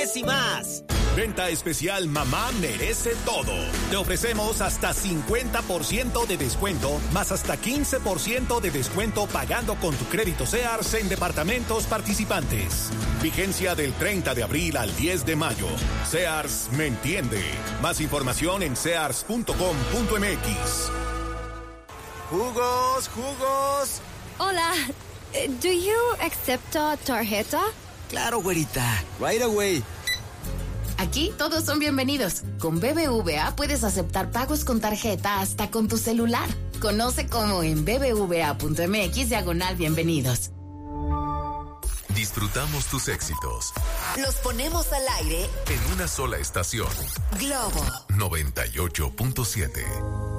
promociones y más. Venta especial Mamá merece todo. Te ofrecemos hasta 50% de descuento, más hasta 15% de descuento pagando con tu crédito Sears en departamentos participantes. Vigencia del 30 de abril al 10 de mayo. Sears me entiende. Más información en sears.com.mx. ¡Jugos, jugos! Hola, do you accept tarjeta? Claro, güerita. Right away. Aquí todos son bienvenidos. Con BBVA puedes aceptar pagos con tarjeta hasta con tu celular. Conoce cómo en bbva.mx/bienvenidos. Disfrutamos tus éxitos. Los ponemos al aire En una sola estación. Globo 98.7.